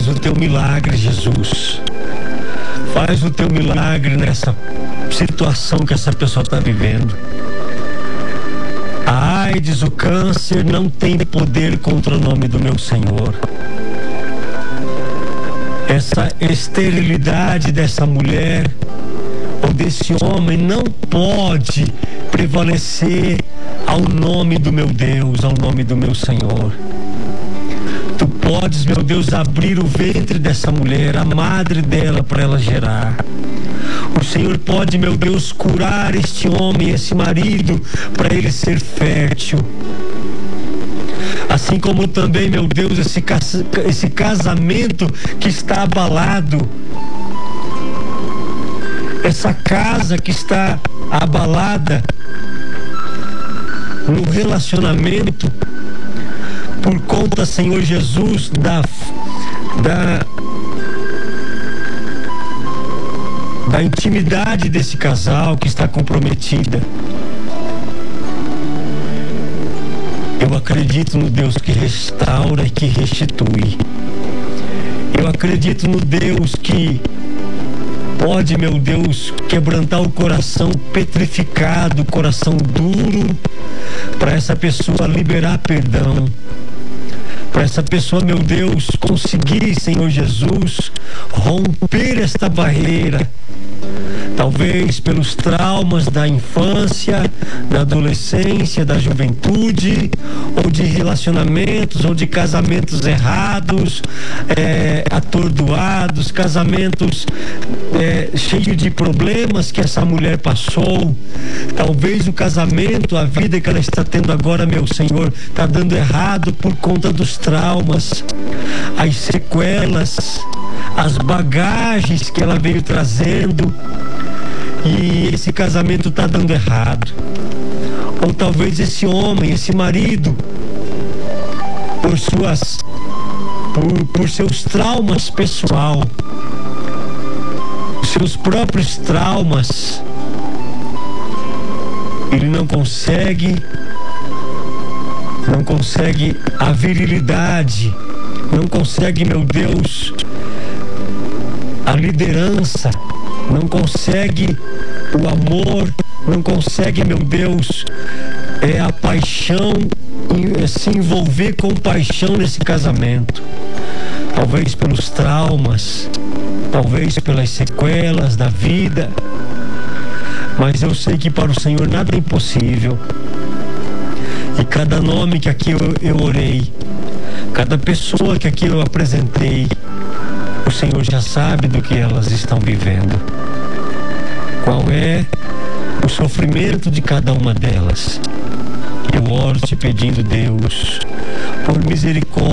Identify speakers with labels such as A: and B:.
A: o teu milagre, Jesus. Faz o teu milagre nessa situação que essa pessoa está vivendo. A AIDS, o câncer, não tem poder contra o nome do meu Senhor. Essa esterilidade dessa mulher ou desse homem não pode prevalecer ao nome do meu Deus, ao nome do meu Senhor. Tu podes, meu Deus, abrir o ventre dessa mulher, a madre dela, para ela gerar. O Senhor pode, meu Deus, curar este homem, esse marido, para ele ser fértil. Assim como também, meu Deus, esse casamento que está abalado, essa casa que está abalada no relacionamento, por conta, Senhor Jesus, da intimidade desse casal que está comprometida. Eu acredito no Deus que restaura e que restitui. Eu acredito no Deus que pode, meu Deus, quebrantar o coração petrificado, o coração duro, para essa pessoa liberar perdão. Para essa pessoa, meu Deus, conseguir, Senhor Jesus, romper esta barreira. Talvez pelos traumas da infância, da adolescência, da juventude, ou de relacionamentos, ou de casamentos errados, atordoados, casamentos cheios de problemas que essa mulher passou. Talvez o casamento, a vida que ela está tendo agora, meu Senhor, está dando errado por conta dos traumas, as sequelas, as bagagens que ela veio trazendo, e esse casamento está dando errado. Ou talvez esse homem, esse marido, por seus traumas pessoal, seus próprios traumas, ele não consegue a virilidade, não consegue, meu Deus, a liderança, não consegue o amor, não consegue, meu Deus, a paixão, se envolver com paixão nesse casamento. Talvez pelos traumas, talvez pelas sequelas da vida, mas eu sei que para o Senhor nada é impossível. E cada nome que aqui eu orei, cada pessoa que aqui eu apresentei, o Senhor já sabe do que elas estão vivendo. Qual é o sofrimento de cada uma delas. Eu oro te pedindo, Deus, por misericórdia,